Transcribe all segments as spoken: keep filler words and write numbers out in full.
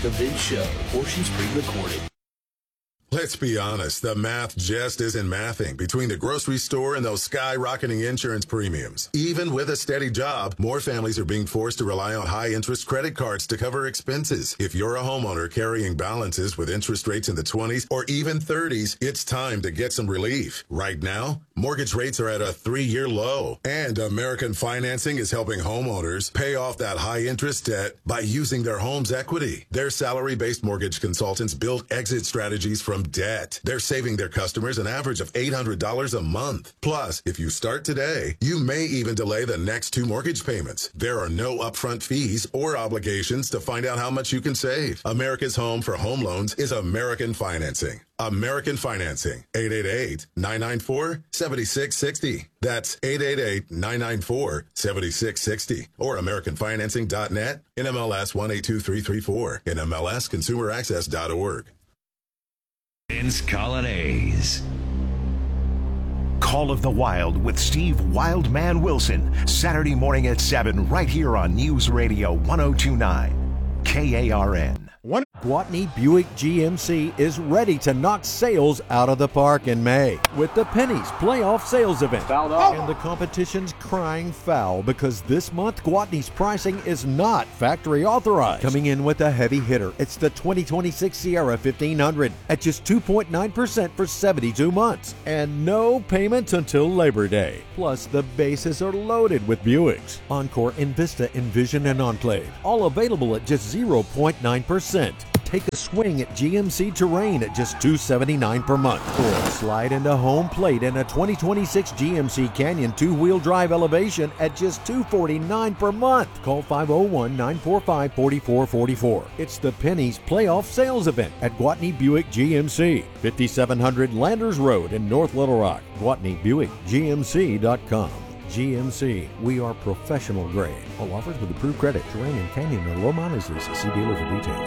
The Vince Show. Portions pre-recorded. Let's be honest, the math just isn't mathing between the grocery store and those skyrocketing insurance premiums. Even with a steady job, more families are being forced to rely on high-interest credit cards to cover expenses. If you're a homeowner carrying balances with interest rates in the twenties or even thirties, it's time to get some relief. Right now, mortgage rates are at a three-year low, and American Financing is helping homeowners pay off that high-interest debt by using their home's equity. Their salary-based mortgage consultants build exit strategies from debt. They're saving their customers an average of eight hundred dollars a month. Plus, if you start today, you may even delay the next two mortgage payments. There are no upfront fees or obligations to find out how much you can save. America's home for home loans is American Financing. American Financing. eight eight eight, nine nine four, seven six six zero. That's eight eight eight, nine nine four, seven six six zero. Or American Financing dot net, N M L S one eight two three three four, N M L S consumer access dot org. Vince Coglianese. Call of the Wild with Steve Wildman Wilson. Saturday morning at seven right here on News Radio one oh two point nine K A R N. One Gwatney Buick G M C is ready to knock sales out of the park in May with the Pennies Playoff Sales Event. And the competition's crying foul because this month Gwatney's pricing is not factory authorized. Coming in with a heavy hitter, it's the twenty twenty-six Sierra fifteen hundred at just two point nine percent for seventy-two months and no payments until Labor Day. Plus, the bases are loaded with Buicks. Encore, Envista, Envision, and Enclave, all available at just zero point nine percent. Take a swing at G M C Terrain at just two hundred seventy-nine dollars per month. Or slide into home plate in a twenty twenty-six G M C Canyon two-wheel drive elevation at just two hundred forty-nine dollars per month. Call five oh one, nine four five, four four four four. It's the Pennies Playoff Sales Event at Gwatney Buick G M C, fifty-seven hundred Landers Road in North Little Rock. Gwatney Buick G M C dot com. G M C, we are professional grade. All offers with approved credit. Terrain and Canyon are low mileage leases. See dealer for details.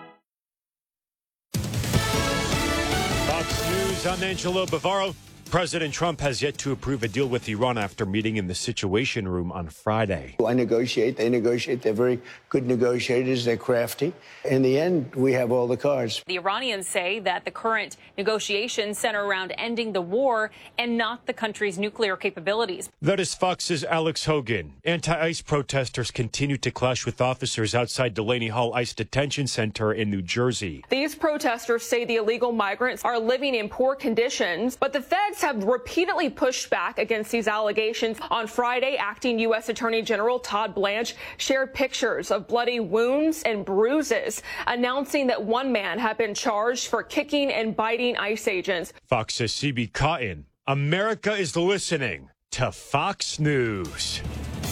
Fox News, I'm Angelo Bavaro. President Trump has yet to approve a deal with Iran after meeting in the Situation Room on Friday. I negotiate. They negotiate. They're very good negotiators. They're crafty. In the end, we have all the cards. The Iranians say that the current negotiations center around ending the war and not the country's nuclear capabilities. That is Fox's Alex Hogan. Anti-ICE protesters continue to clash with officers outside Delaney Hall ICE Detention Center in New Jersey. These protesters say the illegal migrants are living in poor conditions, but the feds have repeatedly pushed back against these allegations. On Friday, acting U S Attorney General Todd Blanche shared pictures of bloody wounds and bruises, announcing that one man had been charged for kicking and biting ICE agents. Fox's C B Cotton. America is listening to Fox News.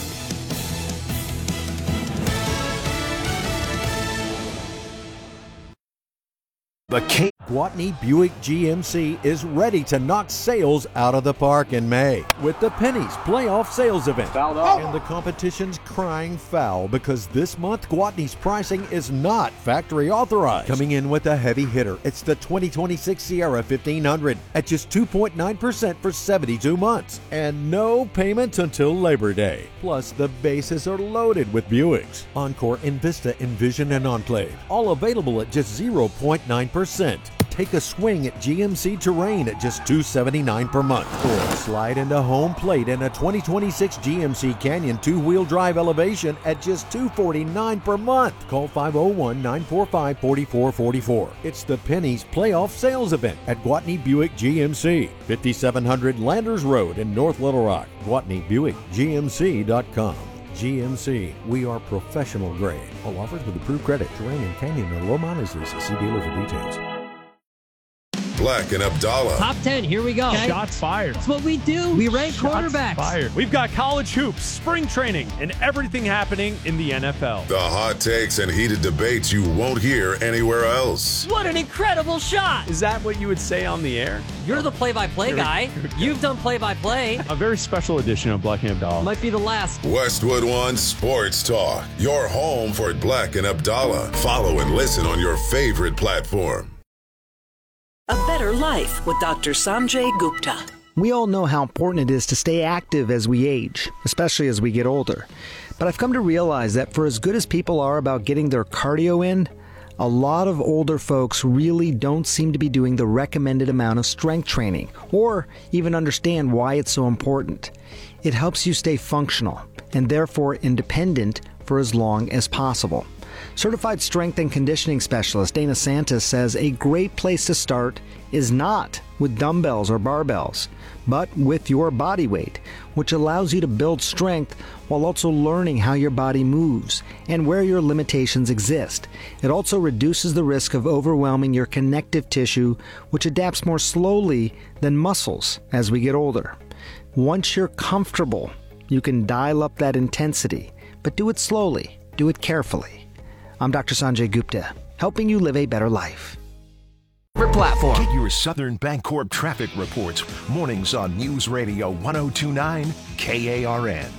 The K- Gwatney Buick G M C is ready to knock sales out of the park in May with the Pennies Playoff Sales Event. And the competition's crying foul because this month Gwatney's pricing is not factory authorized. Coming in with a heavy hitter, it's the twenty twenty-six Sierra fifteen hundred at just two point nine percent for seventy-two months and no payments until Labor Day. Plus, the bases are loaded with Buicks. Encore, Envista, Envision, and Enclave, all available at just zero point nine percent. Take a swing at G M C Terrain at just two hundred seventy-nine dollars per month. Or slide into home plate in a twenty twenty-six G M C Canyon two-wheel drive elevation at just two hundred forty-nine dollars per month. Call five oh one, nine four five, four four four four. It's the Pennies Playoff Sales Event at Gwatney Buick G M C, fifty-seven hundred Landers Road in North Little Rock. Gwatney Buick G M C dot com. G M C, we are professional grade. All offers with approved credit. Terrain and Canyon are low mileage leases. See dealer for details. Black and Abdallah. Top ten, here we go. Okay. Shots fired. That's what we do. We rank Shots quarterbacks. Fired. We've got college hoops, spring training, and everything happening in the N F L. The hot takes and heated debates you won't hear anywhere else. What an incredible shot. Is that what you would say on the air? You're the play-by-play guy. You've done play-by-play. A very special edition of Black and Abdallah. Might be the last. Westwood One Sports Talk. Your home for Black and Abdallah. Follow and listen on your favorite platform. A Better Life with Doctor Sanjay Gupta. We all know how important it is to stay active as we age, especially as we get older. But I've come to realize that for as good as people are about getting their cardio in, A lot of older folks really don't seem to be doing the recommended amount of strength training, or even understand why it's so important. It helps you stay functional, and therefore independent for as long as possible. Certified strength and conditioning specialist Dana Santis says a great place to start is not with dumbbells or barbells, but with your body weight, which allows you to build strength while also learning how your body moves and where your limitations exist. It also reduces the risk of overwhelming your connective tissue, which adapts more slowly than muscles as we get older. Once you're comfortable, you can dial up that intensity, but do it slowly, do it carefully. I'm Doctor Sanjay Gupta, helping you live a better life. Platform. Get your Southern Bancorp traffic reports mornings on News Radio one oh two point nine K A R N.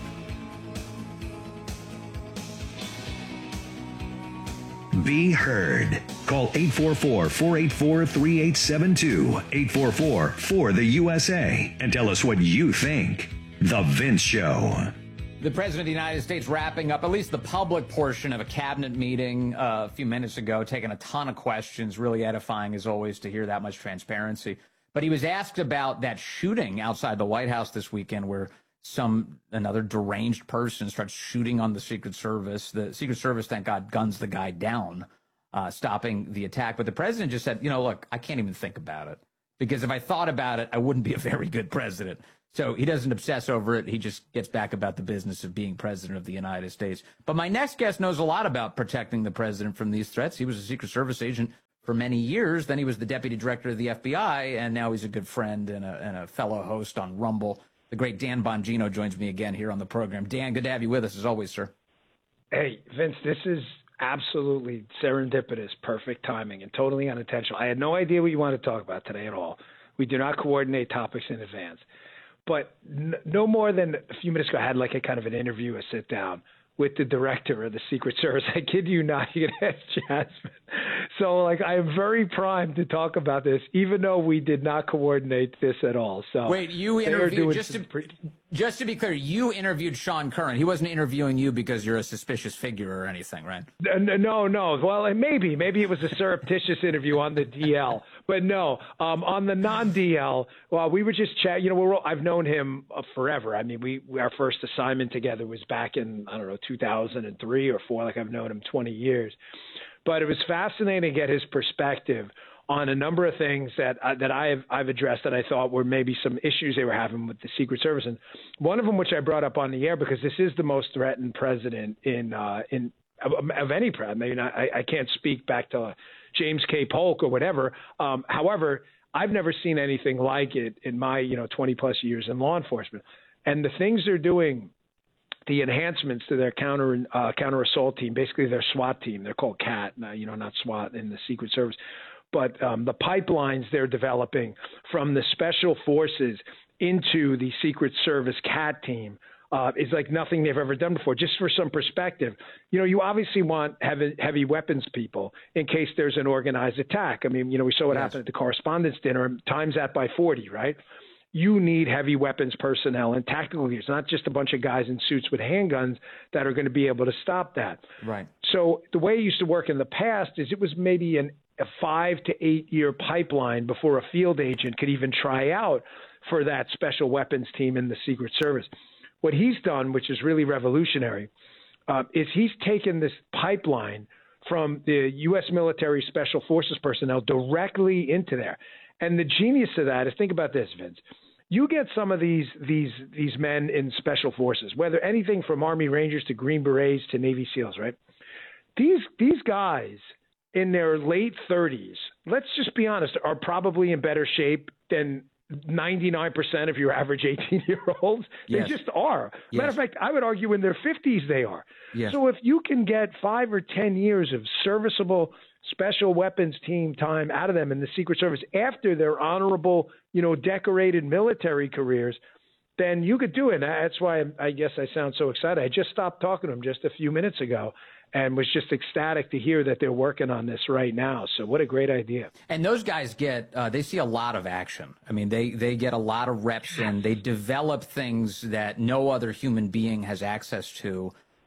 Be heard. Call eight four four, four eight four, three eight seven two, eight four four, four the U S A, and tell us what you think. The Vince Show. The President of the United States wrapping up at least the public portion of a cabinet meeting uh, a few minutes ago, taking a ton of questions, really edifying as always to hear that much transparency. But he was asked about that shooting outside the White House this weekend where some another deranged person starts shooting on the Secret Service. The Secret Service, thank God, guns the guy down, uh, stopping the attack. But the president just said, you know, look, I can't even think about it because if I thought about it, I wouldn't be a very good president. So he doesn't obsess over it. He just gets back about the business of being president of the United States. But my next guest knows a lot about protecting the president from these threats. He was a Secret Service agent for many years. Then he was the deputy director of the F B I, and now he's a good friend and a, and a fellow host on Rumble. The great Dan Bongino joins me again here on the program. Dan, good to have you with us as always, sir. Hey, Vince, this is absolutely serendipitous, perfect timing, and totally unintentional. I had no idea what you wanted to talk about today at all. We do not coordinate topics in advance. But no more than a few minutes ago, I had like a kind of an interview, a sit down with the director of the Secret Service. I kid you not, you can ask Jasmine. So like I am very primed to talk about this, even though we did not coordinate this at all. So wait, you interviewed just to pre- just to be clear, you interviewed Sean Curran. He wasn't interviewing you because you're a suspicious figure or anything, right? No, no. Well, maybe maybe it was a surreptitious interview on the D L, but no, um, on the non-D L. Well, we were just chat. You know, we're, I've known him forever. I mean, we our first assignment together was back in I don't know two thousand three or four. Like I've known him twenty years. But it was fascinating to get his perspective on a number of things that uh, that I have I've addressed that I thought were maybe some issues they were having with the Secret Service, and one of them, which I brought up on the air, because this is the most threatened president in uh, in of, of any president. I mean, I, I can't speak back to James K. Polk or whatever. Um, however, I've never seen anything like it in my you know twenty plus years in law enforcement, and the things they're doing. The enhancements to their counter uh, counter assault team, basically their SWAT team. They're called CAT, uh, you know, not SWAT in the Secret Service. But um, the pipelines they're developing from the special forces into the Secret Service CAT team uh, is like nothing they've ever done before. Just for some perspective, you know, you obviously want heavy, heavy weapons people in case there's an organized attack. I mean, you know, we saw what yes. happened at the Correspondents' Dinner, times that by forty, right? You need heavy weapons personnel and tactical gears, not just a bunch of guys in suits with handguns that are going to be able to stop that. Right. So the way it used to work in the past is it was maybe an, a five to eight year pipeline before a field agent could even try out for that special weapons team in the Secret Service. What he's done, which is really revolutionary, uh, is he's taken this pipeline from the U S military special forces personnel directly into there. And the genius of that is, think about this, Vince. You get some of these these these men in special forces, whether anything from Army Rangers to Green Berets to Navy SEALs, right? These these guys in their late thirties, let's just be honest, are probably in better shape than ninety-nine percent of your average eighteen-year-olds. Yes. They just are. Yes. Matter of fact, I would argue in their fifties they are. Yes. So if you can get five or ten years of serviceable special weapons team time out of them in the Secret Service after their honorable, you know, decorated military careers, then you could do it. That's why I guess I sound so excited. I just stopped talking to them just a few minutes ago and was just ecstatic to hear that they're working on this right now. So what a great idea. And those guys get, uh, they see a lot of action. I mean, they, they get a lot of reps in. They develop things that no other human being has access to.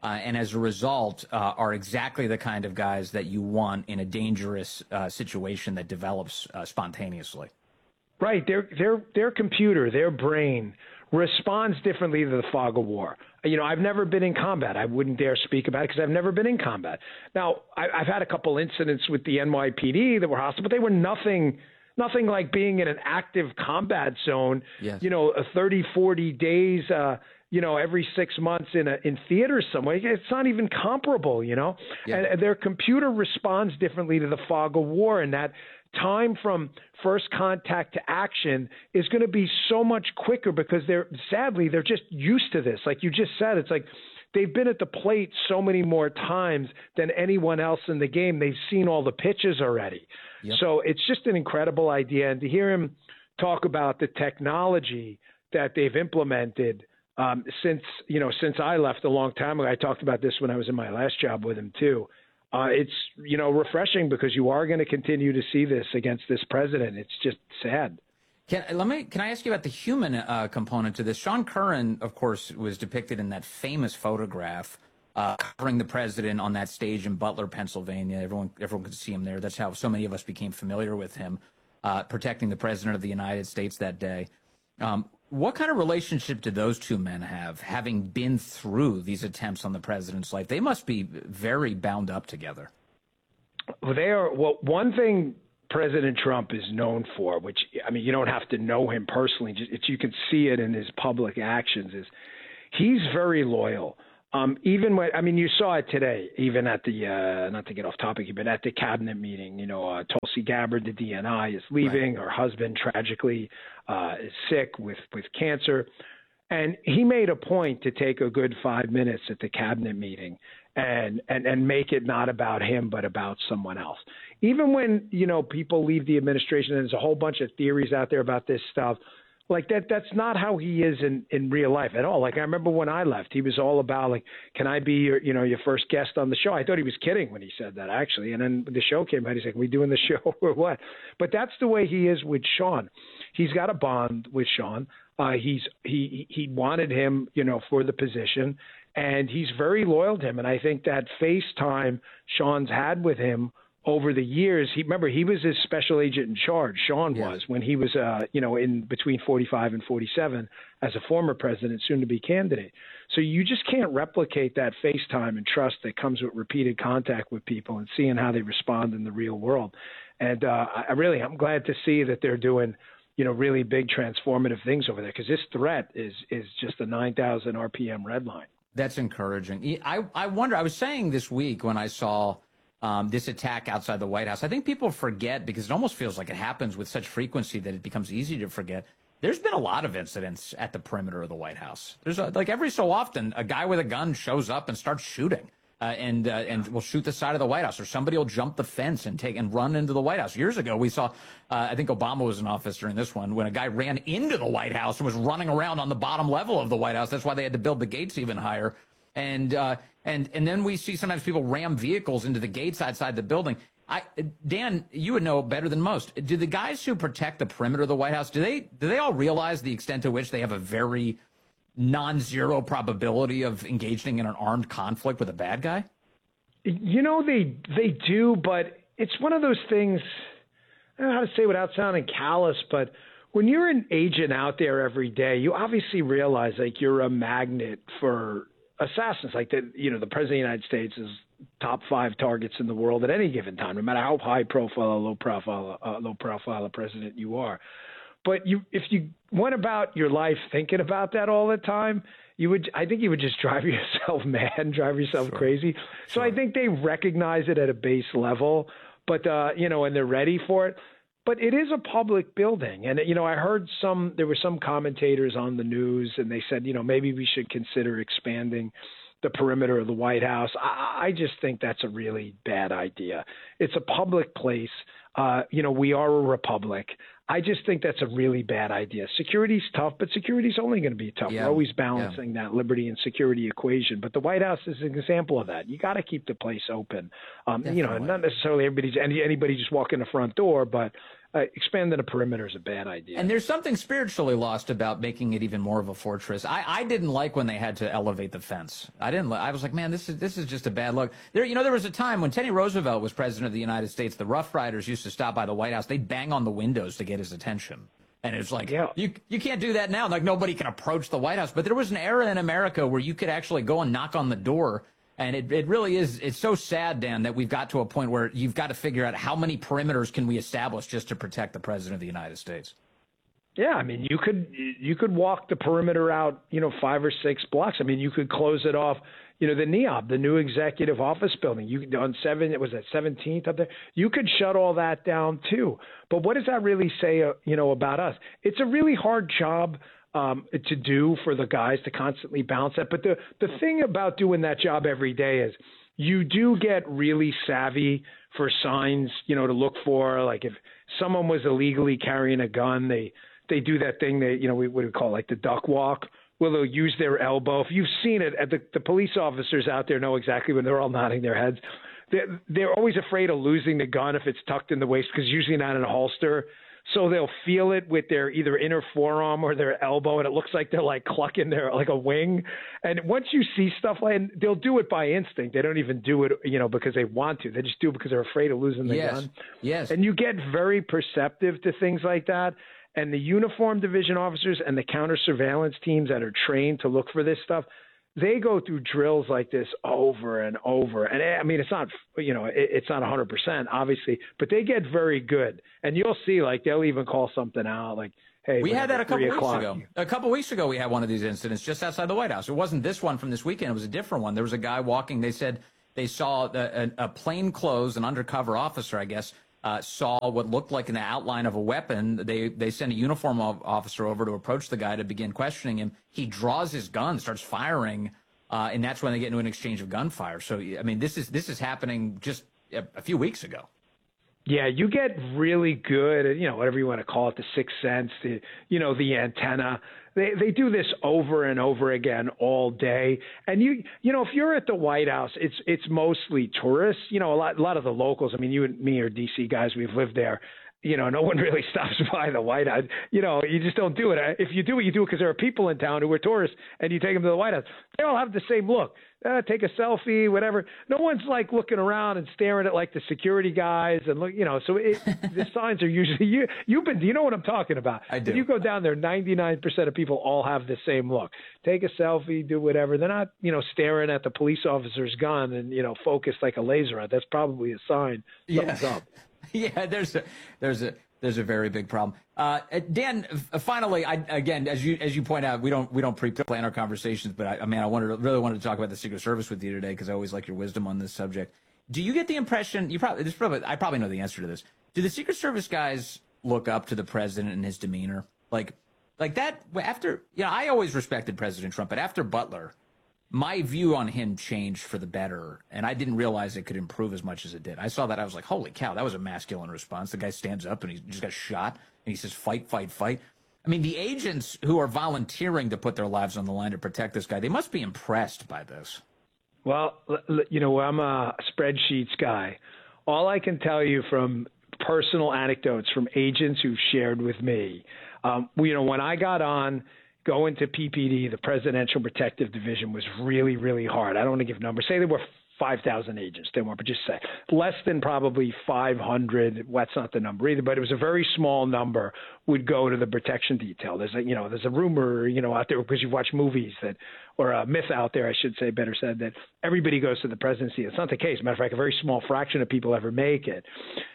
Uh, and as a result, uh, are exactly the kind of guys that you want in a dangerous uh, situation that develops uh, spontaneously. Right. Their their their computer, their brain responds differently to the fog of war. You know, I've never been in combat. I wouldn't dare speak about it because I've never been in combat. Now, I, I've had a couple incidents with the N Y P D that were hostile, but they were nothing nothing like being in an active combat zone. Yes. You know, a thirty, forty days. Uh, you know, every six months in a, in theaters somewhere. It's not even comparable, you know. Yeah. And, and their computer responds differently to the fog of war, and that time from first contact to action is going to be so much quicker because they're sadly they're just used to this. Like you just said, it's like they've been at the plate so many more times than anyone else in the game. They've seen all the pitches already. Yep. So it's just an incredible idea. And to hear him talk about the technology that they've implemented um, since, you know, since I left a long time ago, I talked about this when I was in my last job with him too. Uh, it's, you know, refreshing because you are going to continue to see this against this president. It's just sad. Can, let me, can I ask you about the human uh, component to this? Sean Curran, of course, was depicted in that famous photograph uh, covering the president on that stage in Butler, Pennsylvania. Everyone, everyone could see him there. That's how so many of us became familiar with him, uh, protecting the president of the United States that day. Um, what kind of relationship do those two men have, having been through these attempts on the president's life? They must be very bound up together. Well, they are. Well, one thing President Trump is known for, which, I mean, you don't have to know him personally, just it's, you can see it in his public actions, is he's very loyal. Um, even when, I mean, you saw it today, even at the, uh, not to get off topic here, but at the cabinet meeting, you know, uh, Tulsi Gabbard, the D N I, is leaving. Right. Her husband tragically uh, is sick with, with cancer. And he made a point to take a good five minutes at the cabinet meeting and, and, and make it not about him, but about someone else. Even when, you know, people leave the administration, and there's a whole bunch of theories out there about this stuff, like that, that's not how he is in, in real life at all. Like I remember when I left, he was all about like, can I be your, you know, your first guest on the show? I thought he was kidding when he said that actually. And then the show came out, he's like, are we doing the show or what? But that's the way he is with Sean. He's got a bond with Sean. Uh, he's, he, he wanted him, you know, for the position, and he's very loyal to him. And I think that FaceTime Sean's had with him over the years, he remember he was his special agent in charge. Sean yeah. was when he was, uh, you know, in between forty-five and forty-seven as a former president, soon to be candidate. So you just can't replicate that FaceTime and trust that comes with repeated contact with people and seeing how they respond in the real world. And uh, I really, I'm glad to see that they're doing, you know, really big transformative things over there, because this threat is is just a nine thousand R P M red line. That's encouraging. I I wonder. I was saying this week when I saw. Um, this attack outside the White House. I think people forget because it almost feels like it happens with such frequency that it becomes easy to forget. There's been a lot of incidents at the perimeter of the White House. There's a, like every so often a guy with a gun shows up and starts shooting uh, and uh, and will shoot the side of the White House, or somebody will jump the fence and take and run into the White House. Years ago, we saw, uh, I think Obama was in office during this one, when a guy ran into the White House and was running around on the bottom level of the White House. That's why they had to build the gates even higher. And uh, and and then we see sometimes people ram vehicles into the gates outside the building. I, Dan, you would know better than most. Do the guys who protect the perimeter of the White House, do they do they all realize the extent to which they have a very non-zero probability of engaging in an armed conflict with a bad guy? You know, they they do, but it's one of those things. I don't know how to say without sounding callous, but when you're an agent out there every day, you obviously realize like you're a magnet for assassins. Like that, you know, the president of the United States is top five targets in the world at any given time, no matter how high profile or low profile, uh, low profile a president you are. But you, if you went about your life thinking about that all the time, you would, I think you would just drive yourself mad and drive yourself sure. crazy. So sure. I think they recognize it at a base level, but, uh, you know, and they're ready for it. But it is a public building. And, you know, I heard some, there were some commentators on the news, and they said, you know, maybe we should consider expanding the perimeter of the White House. I, I just think that's a really bad idea. It's a public place. Uh, you know, we are a republic. I just think that's a really bad idea. Security's tough, but security's only going to be tough. Yeah. We're always balancing yeah. that liberty and security equation. But the White House is an example of that. You got to keep the place open. Um, you know, not necessarily everybody's any, anybody just walk in the front door, but uh, expanding the perimeter is a bad idea. And there's something spiritually lost about making it even more of a fortress. I, I didn't like when they had to elevate the fence. I didn't. I was like, man, this is this is just a bad look. There, you know, there was a time when Teddy Roosevelt was president of the United States. The Rough Riders used to stop by the White House. They'd bang on the windows to get his attention. And it's like, yeah. you you can't do that now. Like, nobody can approach the White House. But there was an era in America where you could actually go and knock on the door. And it, it really is, it's so sad, Dan, that we've got to a point where you've got to figure out how many perimeters can we establish just to protect the president of the United States. Yeah, I mean, you could you could walk the perimeter out, you know, five or six blocks. I mean, you could close it off, you know, the N E O B, the new executive office building. You on seven, it was at seventeenth up there. You could shut all that down too. But what does that really say, uh, you know, about us? It's a really hard job um, to do for the guys to constantly balance that. But the the thing about doing that job every day is you do get really savvy for signs, you know, to look for. Like if someone was illegally carrying a gun, they They do that thing that, you know, we would call like the duck walk, where they'll use their elbow. If you've seen it, the, the police officers out there know exactly when they're all nodding their heads. They're, they're always afraid of losing the gun if it's tucked in the waist, because usually not in a holster. So they'll feel it with their either inner forearm or their elbow, and it looks like they're like clucking their like a wing. And once you see stuff like, and they'll do it by instinct. They don't even do it, you know, because they want to. They just do it because they're afraid of losing the yes. gun. Yes. And you get very perceptive to things like that. And the uniformed division officers and the counter surveillance teams that are trained to look for this stuff, they go through drills like this over and over. And I mean, it's not, you know, it's not one hundred percent, obviously, but they get very good. And you'll see, like, they'll even call something out, like, hey, we had that a couple weeks o'clock. ago. A couple weeks ago, we had one of these incidents just outside the White House. It wasn't this one from this weekend. It was a different one. There was a guy walking. They said they saw a, a, a plainclothes, an undercover officer, I guess, Uh, saw what looked like an outline of a weapon. They they send a uniform officer over to approach the guy to begin questioning him. He draws his gun, starts firing, uh, and that's when they get into an exchange of gunfire. So, I mean, this is this is happening just a, a few weeks ago. Yeah, you get really good at, you know, whatever you want to call it, the sixth sense, the, you know, the antenna. They they do this over and over again all day. And you you know, if you're at the White House, it's it's mostly tourists. You know, a lot a lot of the locals. I mean, you and me are D C guys. We've lived there. You know, no one really stops by the White House. You know, you just don't do it. If you do it, you do it because there are people in town who are tourists, and you take them to the White House. They all have the same look. Uh, take a selfie, whatever. No one's like looking around and staring at like the security guys and look. You know, so it, the signs are usually you. You've been. You know what I'm talking about. I do. If you go down there, ninety-nine percent of people all have the same look. Take a selfie, do whatever. They're not, you know, staring at the police officer's gun and, you know, focused like a laser on. That's probably a sign something's yeah. up. Yeah, there's a there's a there's a very big problem. Uh, Dan, finally, I, again, as you as you point out, we don't we don't pre-plan our conversations, but I, I mean, I wanted to, really wanted to talk about the Secret Service with you today because I always like your wisdom on this subject. Do you get the impression you probably this probably I probably know the answer to this? Do the Secret Service guys look up to the president and his demeanor, like like that? After you know, I always respected President Trump, but after Butler, my view on him changed for the better, and I didn't realize it could improve as much as it did. I saw that. I was like, holy cow, that was a masculine response. The guy stands up, and he just got shot, and he says, fight, fight, fight. I mean, the agents who are volunteering to put their lives on the line to protect this guy, they must be impressed by this. Well, you know, I'm a spreadsheets guy. All I can tell you from personal anecdotes from agents who've shared with me, um, you know, when I got on, going to P P D, the Presidential Protective Division, was really, really hard. I don't want to give numbers. Say there were five thousand agents. They weren't, but just say less than probably five hundred. Well, that's not the number either, but it was a very small number would go to the protection detail. There's a, you know, there's a rumor, you know, out there because you've watched movies that, or a myth out there, I should say, better said, that everybody goes to the presidency. It's not the case. Matter of fact, a very small fraction of people ever make it.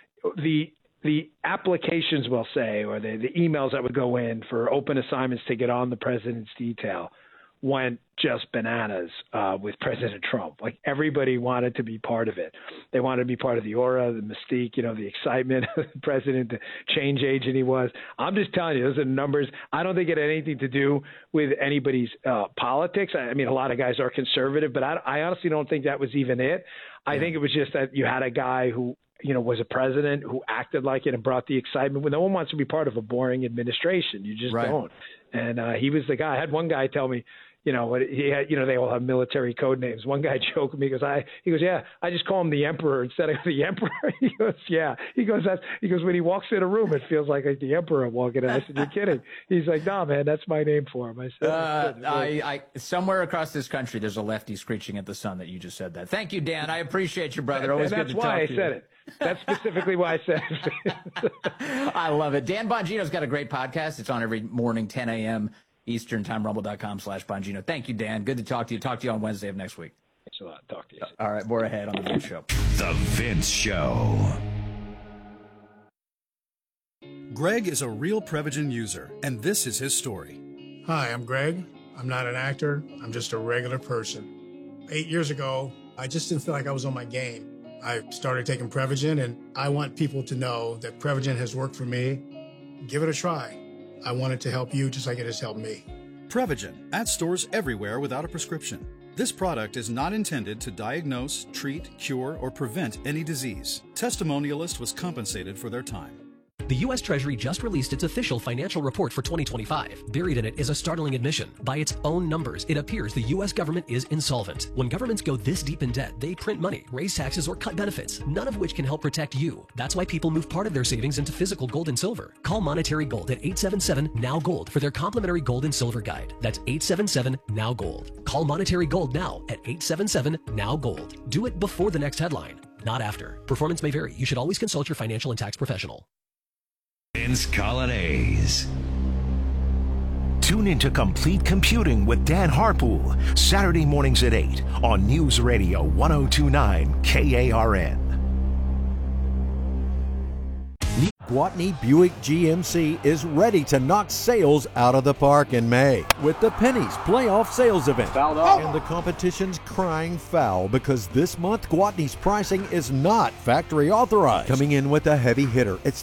The The applications, we'll say, or the, the emails that would go in for open assignments to get on the president's detail went just bananas uh, with President Trump. Like, everybody wanted to be part of it. They wanted to be part of the aura, the mystique, you know, the excitement of the president, the change agent he was. I'm just telling you, those are numbers. I don't think it had anything to do with anybody's uh, politics. I, I mean, a lot of guys are conservative, but I, I honestly don't think that was even it. I yeah. think it was just that you had a guy who, you know, was a president who acted like it and brought the excitement. When no one wants to be part of a boring administration, you just right. don't. And uh, he was the guy. I had one guy tell me, you know, what he had, you know, they all have military code names. One guy joked with me, he goes, I, he goes, yeah, I just call him the Emperor instead of the Emperor. He goes, yeah. He goes, that's, he goes, when he walks in a room, it feels like the Emperor walking in. I said, you're kidding. He's like, nah, man, that's my name for him. I said, uh, I, I, somewhere across this country, there's a lefty screeching at the sun that you just said that. Thank you, Dan. I appreciate you, brother. Always good to talk to you. That's why I said it. That's specifically why I said it. I love it. Dan Bongino's got a great podcast. It's on every morning, ten a.m. Eastern Time, rumble.com slash Bongino. Thank you, Dan. Good to talk to you. Talk to you on Wednesday of next week. Thanks a lot. Talk to you. All right, more ahead on The Vince Show. The Vince Show. Greg is a real Prevagen user, and this is his story. Hi, I'm Greg. I'm not an actor. I'm just a regular person. Eight years ago, I just didn't feel like I was on my game. I started taking Prevagen, and I want people to know that Prevagen has worked for me. Give it a try. I want it to help you just like it has helped me. Prevagen, at stores everywhere without a prescription. This product is not intended to diagnose, treat, cure, or prevent any disease. Testimonialist was compensated for their time. The U S Treasury just released its official financial report for twenty twenty-five. Buried in it is a startling admission. By its own numbers, it appears the U S government is insolvent. When governments go this deep in debt, they print money, raise taxes, or cut benefits, none of which can help protect you. That's why people move part of their savings into physical gold and silver. Call Monetary Gold at eight seven seven, N O W Gold for their complimentary gold and silver guide. That's eight seven seven, N O W Gold. Call Monetary Gold now at eight seven seven, N O W Gold. Do it before the next headline, not after. Performance may vary. You should always consult your financial and tax professional. Vince Colonnese. Tune into Complete Computing with Dan Harpool, Saturday mornings at eight on News Radio one oh two point nine K A R N. Gwatney Buick G M C is ready to knock sales out of the park in May with the Pennies Playoff Sales Event. And the competition's crying foul because this month Gwatney's pricing is not factory authorized. Coming in with a heavy hitter, it's